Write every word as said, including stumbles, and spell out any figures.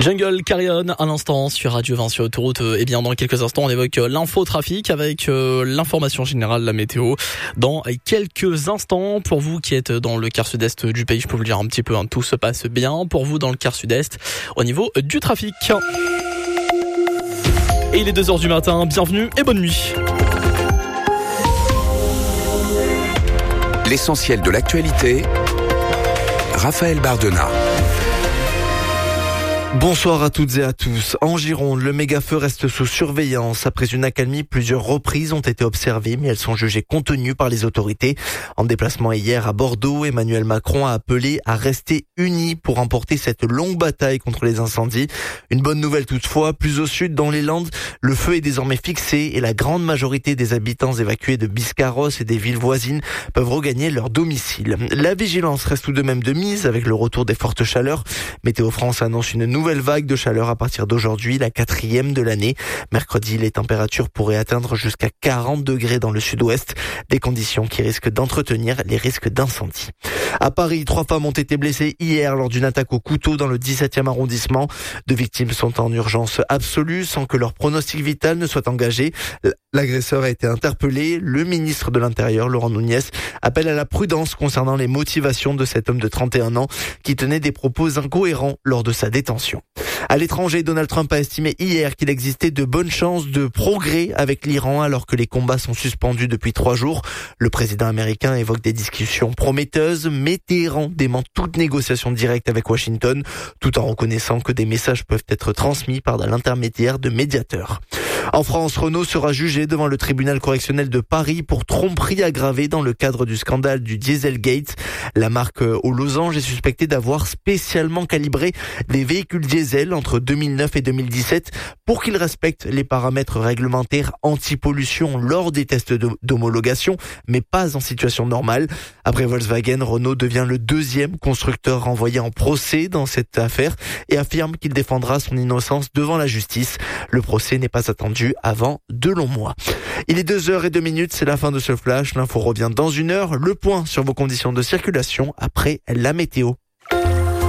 Jungle Carry On à l'instant sur Radio vingt sur Autoroute. Et bien dans quelques instants on évoque l'infotrafic avec euh, l'information générale, la météo. Dans quelques instants, pour vous qui êtes dans le quart sud-est du pays, je peux vous le dire un petit peu, hein, tout se passe bien pour vous dans le quart sud-est au niveau du trafic. Et il est deux heures du matin, bienvenue et bonne nuit. L'essentiel de l'actualité, Raphaël Bardena. Bonsoir à toutes et à tous. En Gironde, le méga-feu reste sous surveillance. Après une accalmie, plusieurs reprises ont été observées, mais elles sont jugées contenues par les autorités. En déplacement hier à Bordeaux, Emmanuel Macron a appelé à rester unis pour remporter cette longue bataille contre les incendies. Une bonne nouvelle toutefois, plus au sud, dans les Landes, le feu est désormais fixé et la grande majorité des habitants évacués de Biscarrosse et des villes voisines peuvent regagner leur domicile. La vigilance reste tout de même de mise avec le retour des fortes chaleurs. Météo France annonce une nouvelle Nouvelle vague de chaleur à partir d'aujourd'hui, la quatrième de l'année. Mercredi, les températures pourraient atteindre jusqu'à quarante degrés dans le sud-ouest, des conditions qui risquent d'entretenir les risques d'incendie. À Paris, trois femmes ont été blessées hier lors d'une attaque au couteau dans le dix-septième arrondissement. Deux victimes sont en urgence absolue sans que leur pronostic vital ne soit engagé. L'agresseur a été interpellé. Le ministre de l'Intérieur, Laurent Nunez, appelle à la prudence concernant les motivations de cet homme de trente et un ans qui tenait des propos incohérents lors de sa détention. À l'étranger, Donald Trump a estimé hier qu'il existait de bonnes chances de progrès avec l'Iran alors que les combats sont suspendus depuis trois jours. Le président américain évoque des discussions prometteuses, mais Téhéran dément toute négociation directe avec Washington, tout en reconnaissant que des messages peuvent être transmis par l'intermédiaire de médiateurs. En France, Renault sera jugé devant le tribunal correctionnel de Paris pour tromperie aggravée dans le cadre du scandale du Dieselgate. La marque aux losanges est suspectée d'avoir spécialement calibré des véhicules diesel entre deux mille neuf et deux mille dix-sept pour qu'ils respectent les paramètres réglementaires anti-pollution lors des tests d'homologation, mais pas en situation normale. Après Volkswagen, Renault devient le deuxième constructeur renvoyé en procès dans cette affaire et affirme qu'il défendra son innocence devant la justice. Le procès n'est pas attendu avant deux longs mois. Il est deux heures et deux minutes, c'est la fin de ce flash. L'info revient dans une heure. Le point sur vos conditions de circulation après la météo.